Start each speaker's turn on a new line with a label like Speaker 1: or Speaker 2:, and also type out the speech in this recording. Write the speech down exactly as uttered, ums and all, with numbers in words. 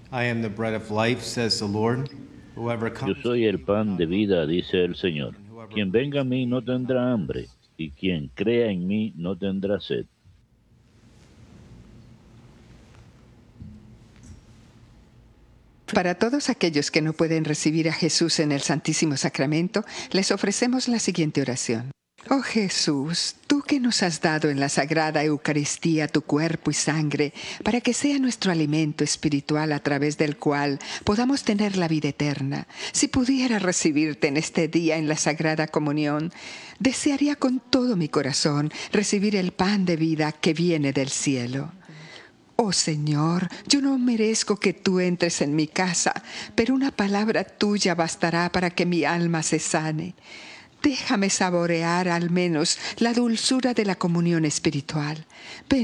Speaker 1: I am the bread of life, says the Lord. Whoever
Speaker 2: Yo
Speaker 1: comes
Speaker 2: soy el pan de vida, dice el Señor.
Speaker 1: and whoever
Speaker 2: Quien
Speaker 1: believes
Speaker 2: venga a
Speaker 1: in
Speaker 2: mí
Speaker 1: me
Speaker 2: no
Speaker 1: will not
Speaker 2: tendrá
Speaker 1: thirst.
Speaker 2: hambre, y quien crea en mí no tendrá sed.
Speaker 3: Para todos aquellos que no pueden recibir a Jesús en el Santísimo Sacramento, les ofrecemos la siguiente oración. Oh Jesús, tú que nos has dado en la Sagrada Eucaristía tu cuerpo y sangre, para que sea nuestro alimento espiritual a través del cual podamos tener la vida eterna, si pudiera recibirte en este día en la Sagrada Comunión, desearía con todo mi corazón recibir el pan de vida que viene del cielo. Oh Señor, yo no merezco que tú entres en mi casa, pero una palabra tuya bastará para que mi alma se sane. Déjame saborear al menos la dulzura de la comunión espiritual. Ven